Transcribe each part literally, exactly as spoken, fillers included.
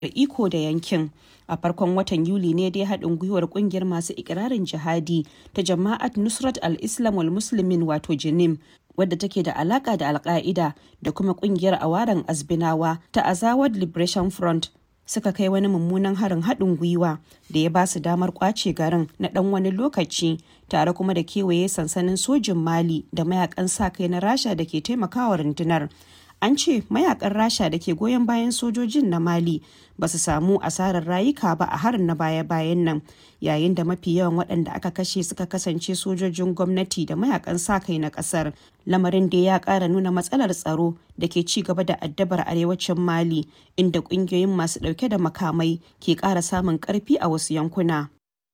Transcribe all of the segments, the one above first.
da iko da yankin. A farkon watan Yuli ne dai haɗin gwiwar ƙungiyar masu ikirarin jihadi ta Jama'at Nusrat al-Islam wal Muslimin wato Jinim, wadda take da alaka da Al-Qaida da kuma ƙungiyar Awaran Azbinawa ta Azawad Liberation Front suka kai wani mummunan harin haɗin gwiwa da ya ba su damar ƙwace garin na ɗan wani lokaci, tare kuma da kewaye sansanin sojin Mali da mayakan sa-kai na Rasha da ke taimakawa rundunar. An ce mayakan Rasha da ke goyon bayan sojojin na Mali ba su samu asarar rayuka ba a harin na baya-bayan nan, yayin da mafi yawan waɗanda aka kashe suka kasance sojojin gwamnati da mayakan sa-kai na ƙasar. Lamarin da ya ƙara nuna matsalar tsaro da ke ci gaba da addabar arewacin Mali, inda ƙungiyoyin masu ɗauke da makamai ke ƙara samun ƙarfi a wasu yankuna.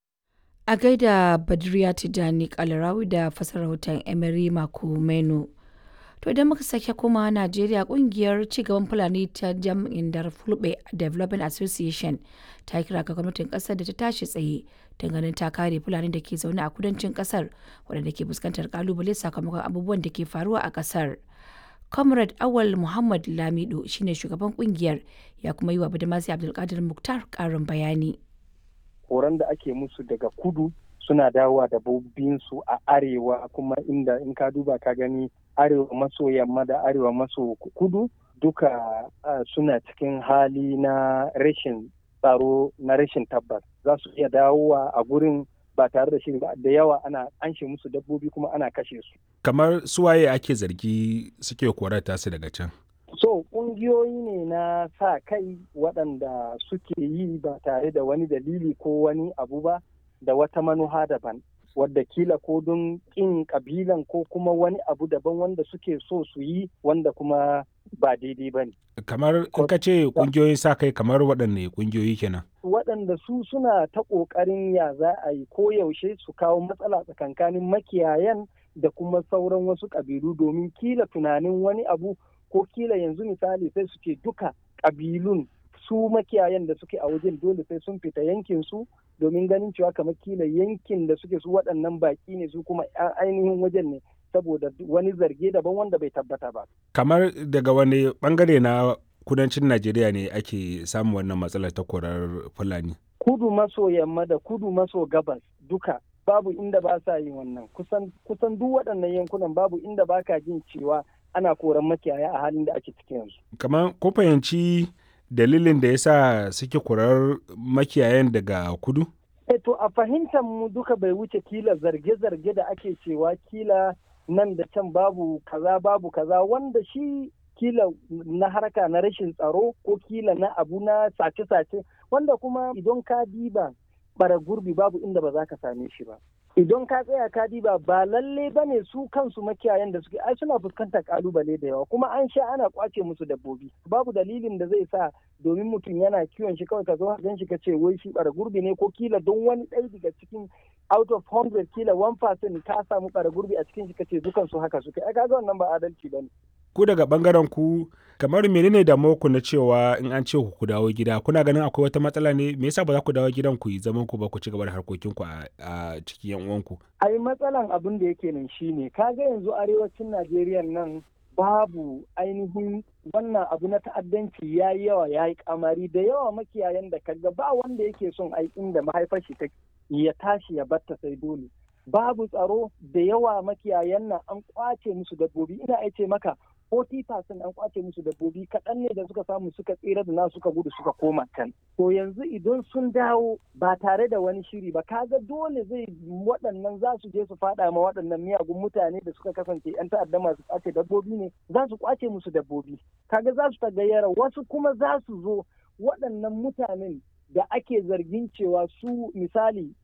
A gaida Badriya Tijani Kalarawi da fasarar rahoton Emery Makumenu. To idan muka sake koma Najeriya, kungiyar cigaban Fulani ta jam'in Dar Fulbe Development Association ta kira ga gwamnatin kasar da ta tashi tsaye don ganin ta kare Fulani da ke zaune a kudancin kasar waɗanda ke fuskantar kalubale sakamakon abubuwan da ke faruwa a kasar. Comrade Awal Muhammad Lamido shine shugaban kungiyar, ya kuma yi wa Badamasi Abdulkadir Muktar karin bayani. Horon da ake musu daga kudu suna dawowa da su a arewa, kuma inda in ka duba ka gani arewa maso yamma da arewa maso kudu duka uh, suna cikin hali na rashin tsaro, na rashin tabbas. Za su iya dawowa a gurin ba tare da shiri ba, da yawa ana anshe musu dabbobi kuma ana kashe su. Kamar suwaye ake zargi suke korata su daga can? So ƙungiyoyi ne na sa kai waɗanda suke yi ba tare da wani dalili ko wani abu ba, da wata manuha daban, wadda kila ko don ƙin ƙabilan ko kuma wani abu daban wanda suke so su yi wanda kuma ba daidai ba ne. Kamar in ka ce ƙungiyoyin sa kai, kamar waɗanne ƙungiyoyi kenan? Waɗanda su suna ta ƙoƙarin ya za a yi ko yaushe su kawo matsala tsakankanin makiyayan da kuma sauran wasu ƙabilu, domin kila tunanin wani abu, ko kila yanzu misali sai su ce duka ƙabilun su makiyayan da suke a wajen dole sai sun fita yankin su, domin ganin cewa kamar kila yankin da suke su waɗannan baƙi ne, su kuma ainihin wajen ne, saboda wani zarge daban wanda bai tabbata ba. Kamar daga wani bangare na kudancin Najeriya ne ake samun wannan matsalar ta korar Fulani? Kudu maso yamma da kudu maso gabas duka babu inda ba sa yin wannan. Kusan kusan duk waɗannan yankunan babu inda ba ka jin cewa ana koran makiyaya a halin da ake cikin yanzu. Kamar ko fahimci dalilin da yasa suke korar makiyayan daga kudu? E to a fahimtar mu duka bai wuce kila zarge-zarge da ake cewa kila nan da can babu kaza babu kaza, wanda shi kila na harka na rashin tsaro ko kila na abu na sace-sace, wanda kuma idan ka diba bara gurbi babu inda ba za ka same shi ba. Idan ka tsaya ka diba ba lalle ba ne su kansu makiyayan da suke ai suna fuskantar kalubale da yawa, kuma an sha ana kwace musu dabbobi. Babu dalilin da zai sa domin mutum yana kiwon shi kawai ka zo gan shi ka ce wai shi bara gurbi ne, ko kila don wani ɗaya daga cikin out of hundred kila one percent ka samu bara gurbi a cikin shi ka ce dukan su haka suke. Ai kaga wannan ba adalci bane. Ku daga bangaren ku kamar menene da ku na cewa in an ce ku dawo gida, kuna ganin akwai wata matsala ne? Me yasa ba za ku dawo gidan ku yi zaman ku ba, ku ci gaba da harkokin ku a cikin yan uwanku? Ai matsalan abin da yake nan shine kaga yanzu arewacin Najeriya nan babu ainihin wannan abu na ta'addanci ya yi yawa, ya yi kamari da yawa. Makiyayan da kaga ba wanda yake son ai inda mahaifar shi take ya tashi ya batta sai dole. Babu tsaro da yawa, makiyayan nan an kwace musu dabbobi. Ina aice maka forty percent an kwace musu dabbobi, kaɗan ne da suka samu suka tsira da na suka gudu suka koma can. To yanzu idan sun dawo ba tare da wani shiri ba, kaga dole zai waɗannan za su je su faɗa ma waɗannan miyagun mutane da suka kasance yan ta'adda masu kwace dabbobi ne, za su kwace musu dabbobi. Kaga za su tagayyara, wasu kuma za su zo waɗannan mutanen da ake zargin cewa su misali